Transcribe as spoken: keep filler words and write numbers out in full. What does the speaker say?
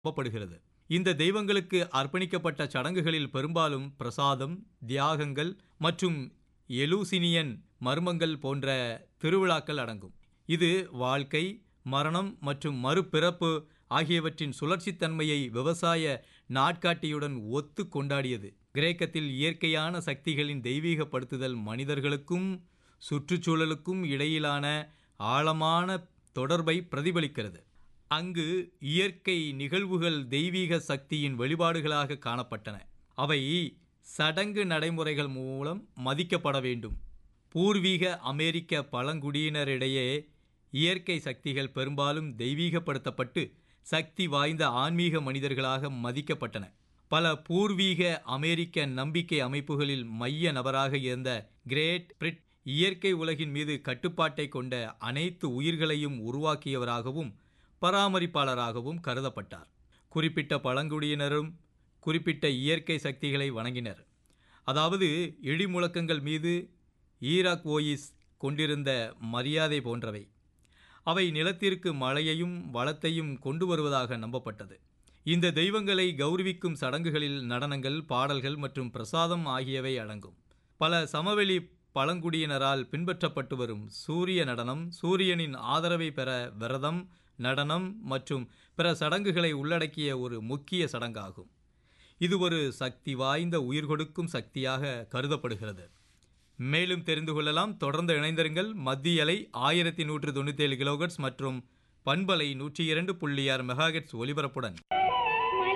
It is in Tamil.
நம்பப்படுகிறது. இந்த தெய்வங்களுக்கு அர்ப்பணிக்கப்பட்ட சடங்குகளில் பெரும்பாலும் பிரசாதம், தியாகங்கள் மற்றும் எலூசினியன் மர்மங்கள் போன்ற திருவிழாக்கள் அடங்கும். இது வாழ்க்கை, மரணம் மற்றும் மறுபிறப்பு ஆகியவற்றின் சுழற்சித்தன்மையை விவசாய நாட்காட்டியுடன் ஒத்து கொண்டாடியது. கிரேக்கத்தில் இயற்கையான சக்திகளின் தெய்வீகப்படுத்துதல் மனிதர்களுக்கும் சுற்றுச்சூழலுக்கும் இடையிலான ஆழமான தொடர்பை பிரதிபலிக்கிறது. அங்கு இயற்கை நிகழ்வுகள் தெய்வீக சக்தியின் வெளிப்பாடுகளாக காணப்பட்டன. அவை சடங்கு நடைமுறைகள் மூலம் மதிக்கப்பட வேண்டும். பூர்வீக அமெரிக்க பழங்குடியினரிடையே இயற்கை சக்திகள் பெரும்பாலும் தெய்வீகப்படுத்தப்பட்டு சக்தி வாய்ந்த ஆன்மீக மனிதர்களாக மதிக்கப்பட்டன. பல பூர்வீக அமெரிக்க நம்பிக்கை அமைப்புகளில் மைய நபராக இருந்த கிரேட் பிரிட் இயற்கை உலகின் மீது கட்டுப்பாட்டை கொண்ட அனைத்து உயிர்களையும் உருவாக்கியவராகவும் பராமரிப்பாளராகவும் கருதப்பட்டார். குறிப்பிட்ட பழங்குடியினரும் குறிப்பிட்ட இயற்கை சக்திகளை வணங்கினர். அதாவது இடி முழக்கங்கள் மீது ஈராக்வோயிஸ் கொண்டிருந்த மரியாதை போன்றவை. அவை நிலத்திற்கு மழையையும் வளத்தையும் கொண்டு வருவதாக நம்பப்பட்டது. இந்த தெய்வங்களை கௌரவிக்கும் சடங்குகளில் நடனங்கள், பாடல்கள் மற்றும் பிரசாதம் ஆகியவை அடங்கும். பல சமவெளி பழங்குடியினரால் பின்பற்றப்பட்டு வரும் சூரிய நடனம், சூரியனின் ஆதரவை பெற விரதம், நடனம் மற்றும் பிற சடங்குகளை உள்ளடக்கிய ஒரு முக்கிய சடங்காகும். இது ஒரு சக்தி வாய்ந்த உயிர் கொடுக்கும் சக்தியாக கருதப்படுகிறது. மேலும் தெரிந்து கொள்ளலாம். தொடர்ந்து இணைந்திருங்கள். மத்திய அலை ஆயிரத்தி நூற்று தொண்ணூற்றி ஏழு கிலோஹெர்ட்ஸ் மற்றும் பண்பலை நூற்றி இரண்டு புள்ளி ஆறு மெகாஹெர்ட்ஸ் ஒலிபரப்புடன்